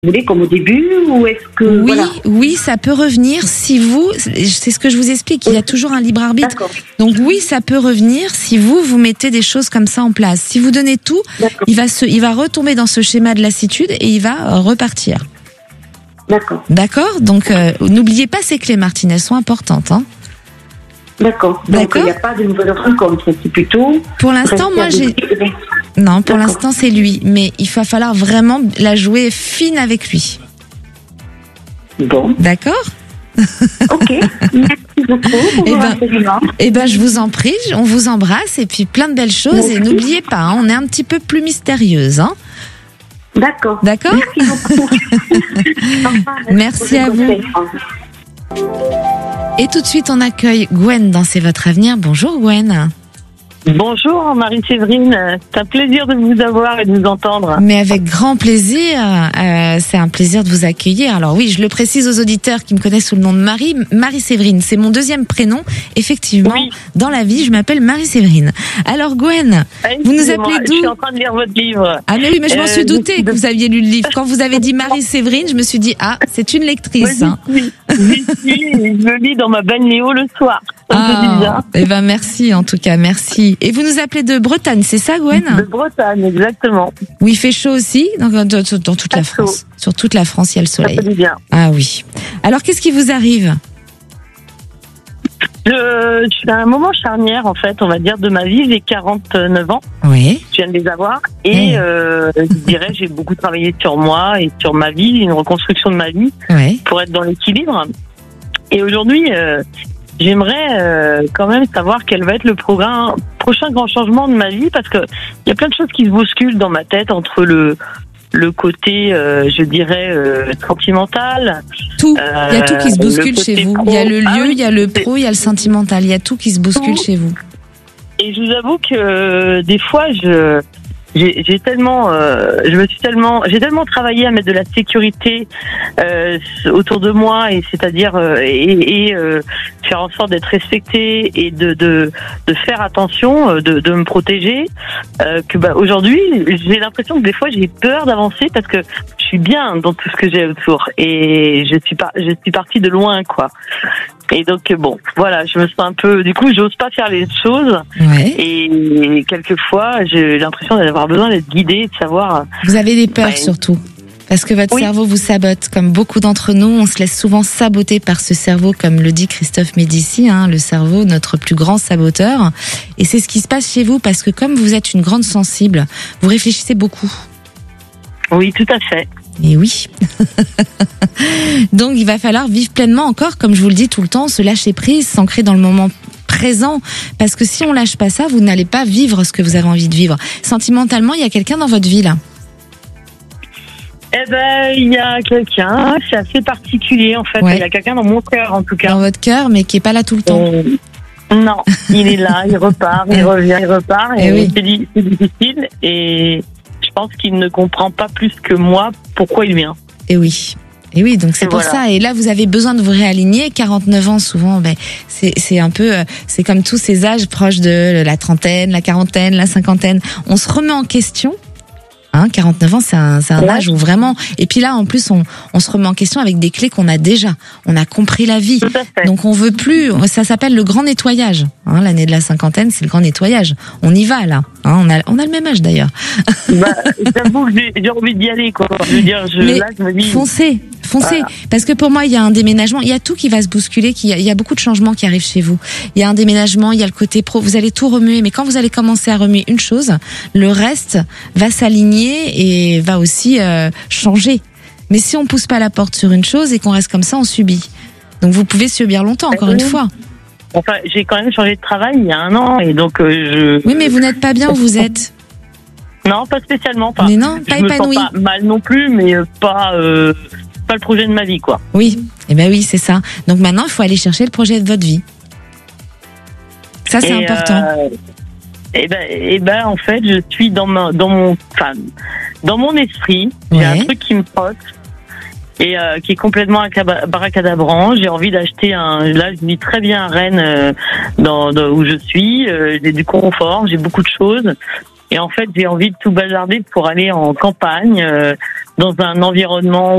voulez, comme au début, ou est-ce que... Oui, voilà. oui, ça peut revenir si vous, c'est ce que je vous explique, il y a toujours un libre arbitre. D'accord. Donc oui, ça peut revenir si vous mettez des choses comme ça en place. Si vous donnez tout, D'accord. il va retomber dans ce schéma de lassitude et il va repartir. D'accord. D'accord? Donc n'oubliez pas ces clés, Martine, elles sont importantes. Hein. D'accord. Donc D'accord. il n'y a pas de nouvelles rencontres, c'est plutôt... Pour l'instant, moi j'ai... Non, pour D'accord. l'instant c'est lui, mais il va falloir vraiment la jouer fine avec lui. Bon, D'accord? ok. Merci beaucoup pour vos renseignements. Eh ben, je vous en prie, on vous embrasse et puis plein de belles choses. Et n'oubliez pas, hein, on est un petit peu plus mystérieuse. Hein. D'accord. D'accord? Merci beaucoup. Merci à vous. Et tout de suite, on accueille Gwen dans C'est votre avenir. Bonjour Gwen. Bonjour Marie-Séverine, c'est un plaisir de vous avoir et de vous entendre. Mais avec grand plaisir, c'est un plaisir de vous accueillir. Alors oui, je le précise aux auditeurs qui me connaissent sous le nom de Marie-Séverine. C'est mon deuxième prénom. Effectivement, Oui. dans la vie, je m'appelle Marie-Séverine. Alors Gwen, vous nous appelez Je suis d'où? en train de lire votre livre. Ah mais oui, mais je m'en suis doutée que vous aviez lu le livre. Quand vous avez dit Marie-Séverine, je me suis dit, ah, c'est une lectrice. Hein. Oui, je le lis dans ma balnéo le soir. Ça me fait du bien. Eh ben merci en tout cas, merci. Et vous nous appelez de Bretagne, c'est ça Gwen? De Bretagne, exactement. Où il fait chaud aussi dans toute la Très chaud. France. Sur toute la France, il y a le Ça soleil. fait du bien. Ah oui. Alors qu'est-ce qui vous arrive? Je suis à un moment charnière, en fait, on va dire, de ma vie. J'ai 49 ans. Oui. Je viens de les avoir. Et je dirais, j'ai beaucoup travaillé sur moi et sur ma vie, une reconstruction de ma vie Oui. pour être dans l'équilibre. Et aujourd'hui, j'aimerais quand même savoir quel va être le prochain grand changement de ma vie, parce que il y a plein de choses qui se bousculent dans ma tête entre le côté, je dirais, sentimental. Tout. Il y a tout qui se le bouscule côté chez vous. pro. Il y a le lieu, Ah oui, il y a le pro, il y a le sentimental. Il y a tout qui se bouscule chez vous. Et je vous avoue que des fois, j'ai tellement travaillé à mettre de la sécurité autour de moi, et c'est-à-dire faire en sorte d'être respectée et de faire attention, de me protéger, que aujourd'hui j'ai l'impression que des fois j'ai peur d'avancer parce que je suis bien dans tout ce que j'ai autour et je suis partie de loin, quoi. Et donc bon, voilà, je me sens un peu, du coup, j'ose pas faire les choses. Ouais. Et quelquefois, j'ai l'impression d'avoir besoin d'être guidée, de savoir. Vous avez des peurs Ouais. surtout. Parce que votre Oui. cerveau vous sabote. Comme beaucoup d'entre nous, on se laisse souvent saboter par ce cerveau, comme le dit Christophe Médici, hein, le cerveau, notre plus grand saboteur. Et c'est ce qui se passe chez vous, parce que comme vous êtes une grande sensible, vous réfléchissez beaucoup. Oui, tout à fait. Et oui. Donc il va falloir vivre pleinement encore, comme je vous le dis tout le temps, se lâcher prise, s'ancrer dans le moment présent, parce que si on lâche pas ça, vous n'allez pas vivre ce que vous avez envie de vivre. Sentimentalement, il y a quelqu'un dans votre vie là? Eh ben, il y a quelqu'un, c'est assez particulier en fait. Ouais. Il y a quelqu'un dans mon cœur en tout cas. Dans votre cœur, mais qui est pas là tout le temps. Non, il est là, il repart, il revient, il repart, Eh et oui. c'est difficile. Et je pense qu'il ne comprend pas plus que moi pourquoi il vient. Et oui. Et oui, donc c'est Et pour voilà. ça. Et là, vous avez besoin de vous réaligner. 49 ans, souvent, c'est un peu, c'est comme tous ces âges proches de la trentaine, la quarantaine, la cinquantaine. On se remet en question. Hein, 49 ans, c'est un Ouais. âge où vraiment. Et puis là, en plus, on se remet en question avec des clés qu'on a déjà. On a compris la vie. Tout à fait. Donc on veut plus. Ça s'appelle le grand nettoyage. Hein, l'année de la cinquantaine, c'est le grand nettoyage. On y va là. Hein, on a le même âge d'ailleurs. J'avoue que j'ai envie d'y aller, quoi. Je veux dire, Mais là, je me dis. foncez. Voilà. Parce que pour moi, il y a un déménagement, il y a tout qui va se bousculer, il y a beaucoup de changements qui arrivent chez vous. Il y a un déménagement, il y a le côté pro, vous allez tout remuer, mais quand vous allez commencer à remuer une chose, le reste va s'aligner et va aussi changer. Mais si on pousse pas la porte sur une chose et qu'on reste comme ça, on subit. Donc vous pouvez subir longtemps, encore une fois. Enfin, j'ai quand même changé de travail il y a 1 an, et donc Oui, mais vous n'êtes pas bien où vous êtes. Non, pas spécialement. Pas. Mais non, pas je me épanoui. sens pas mal non plus, mais pas le projet de ma vie, quoi. Oui, eh ben oui, c'est ça. Donc maintenant, il faut aller chercher le projet de votre vie. Ça, c'est important. Et ben, en fait, je suis dans mon esprit. J'ai Ouais. un truc qui me trotte et qui est complètement baracadabrant. J'ai envie d'acheter là, je vis très bien à Rennes, où je suis. J'ai du confort, j'ai beaucoup de choses. Et en fait, j'ai envie de tout bazarder pour aller en campagne, dans un environnement